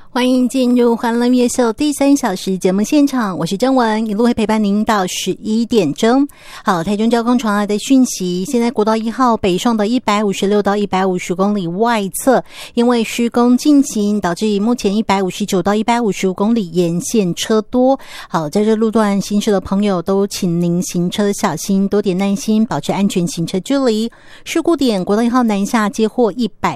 欢迎进入欢乐夜秀第3小时节目现场，我是甄雯，一路会陪伴您到11点钟。好，台中交通传来的讯息，现在国道1号北上的156到150公里外侧，因为施工进行，导致目前159到155公里沿线车多。好，在这路段行驶的朋友都请您行车小心，多点耐心，保持安全行车距离。事故点国道1号南下接获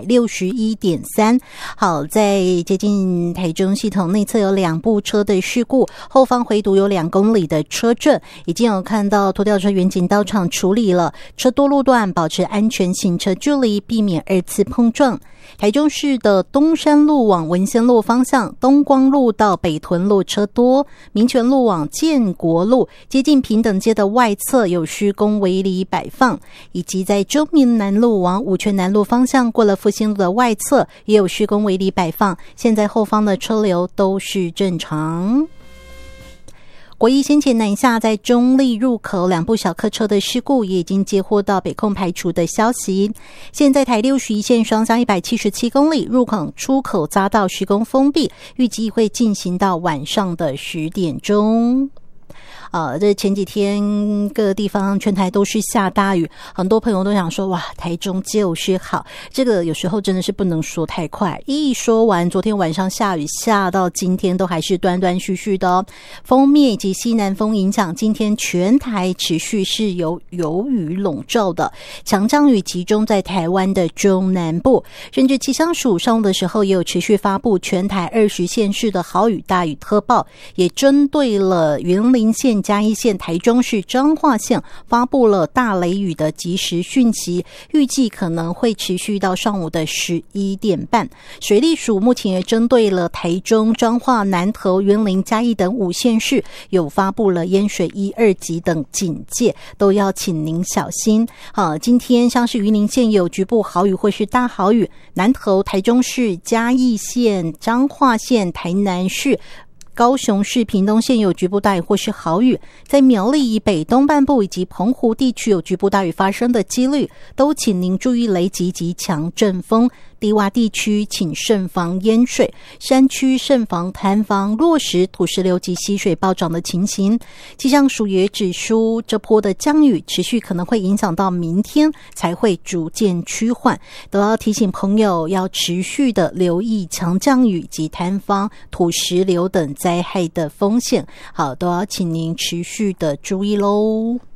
161.3。好，在接近台中系统内侧有2部车的事故，后方回堵有2公里的车阵，已经有看到拖吊车员警到场处理了，车多路段保持安全行车距离，避免2次碰撞。台中市的东山路往文仙路方向，东光路到北屯路车多，民权路往建国路接近平等街的外侧有施工围篱摆放，以及在中民南路往五权南路方向过了复兴路的外侧也有施工围篱摆放，现在后方的车流都是正常。国一先前南下在中立入口2部小客车的事故也已经接获到北控排除的消息。现在台61线双向177公里入口出口匝道施工封闭，预计会进行到晚上的10点钟。这前几天各个地方全台都是下大雨，很多朋友都想说哇，台中就是好，这个有时候真的是不能说太快，一说完昨天晚上下雨下到今天都还是断断续续的哦。锋面以及西南风影响，今天全台持续是有雨笼罩的，强降雨集中在台湾的中南部，甚至气象署上午的时候也有持续发布全台20县市的豪雨大雨特报，也针对了云林县、嘉义县、台中市、彰化县发布了大雷雨的即时讯息，预计可能会持续到上午的11点半。水利署目前也针对了台中、彰化、南投、云林、嘉义等5县市有发布了淹水1、2级等警戒，都要请您小心。好，今天像是云林县有局部豪雨或是大豪雨，南投、台中市、嘉义县、彰化县、台南市、高雄市、屏东县有局部大雨或是豪雨，在苗栗以北东半部以及澎湖地区有局部大雨发生的几率，都请您注意雷击及强阵风。低洼地区请慎防淹水，山区慎防坍方、落石、土石流及溪水暴涨的情形。气象署也指出，这波的降雨持续可能会影响到明天才会逐渐趋缓，都要提醒朋友要持续的留意强降雨及坍方、土石流等灾害的风险。好，都要请您持续的注意咯。